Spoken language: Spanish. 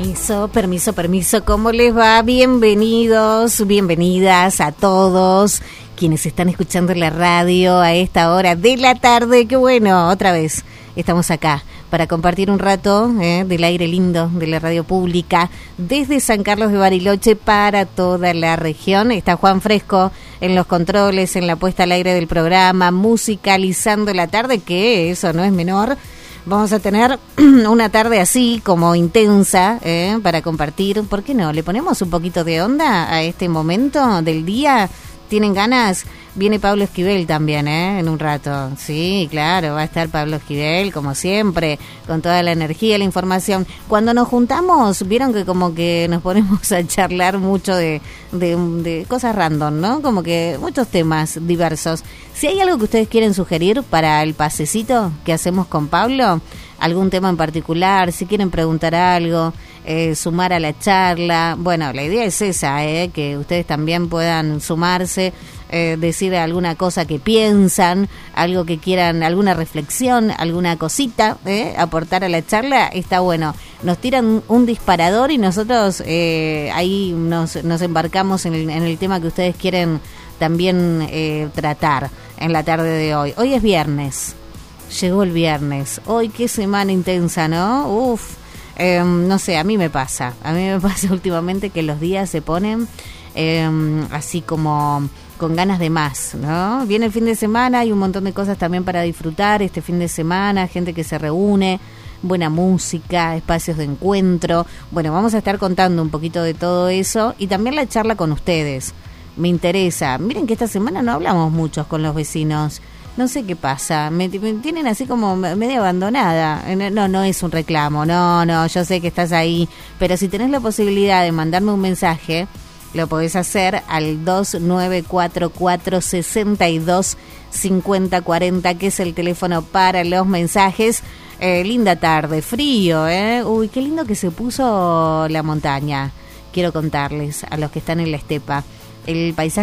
Permiso, ¿cómo les va? Bienvenidos, bienvenidas a todos quienes están escuchando la radio a esta hora de la tarde. Qué bueno, otra vez estamos acá para compartir un rato del aire lindo de la radio pública desde San Carlos de Bariloche para toda la región. Está Juan Fresco en los controles, en la puesta al aire del programa, musicalizando la tarde, que eso no es menor. Vamos a tener una tarde así como intensa para compartir. ¿Por qué no? ¿Le ponemos un poquito de onda a este momento del día? ¿Tienen ganas? Viene Pablo Esquivel también, en un rato. Sí, claro, va a estar Pablo Esquivel, como siempre, con toda la energía, la información. Cuando nos juntamos, vieron que como que nos ponemos a charlar mucho de cosas random, ¿no? Como que muchos temas diversos. Si hay algo que ustedes quieren sugerir para el pasecito que hacemos con Pablo, algún tema en particular, si quieren preguntar algo, sumar a la charla, bueno, la idea es esa, que ustedes también puedan sumarse, decir alguna cosa que piensan, algo que quieran, alguna reflexión, alguna cosita, aportar a la charla, está bueno. Nos tiran un disparador y nosotros ahí nos embarcamos en el tema que ustedes quieren también tratar en la tarde de hoy. Hoy es viernes, llegó el viernes, hoy qué semana intensa, ¿no? Uf, no sé, a mí me pasa últimamente que los días se ponen así como con ganas de más, ¿no? Viene el fin de semana, hay un montón de cosas también para disfrutar este fin de semana, gente que se reúne, buena música, espacios de encuentro. Bueno, vamos a estar contando un poquito de todo eso y también la charla con ustedes. Me interesa. Miren que esta semana no hablamos mucho con los vecinos. No sé qué pasa, me tienen así como medio abandonada. No es un reclamo, no, yo sé que estás ahí, pero si tenés la posibilidad de mandarme un mensaje, lo podés hacer al 2944-625040, que es el teléfono para los mensajes. Linda tarde, frío, uy, qué lindo que se puso la montaña. Quiero contarles a los que están en la estepa. El paisaje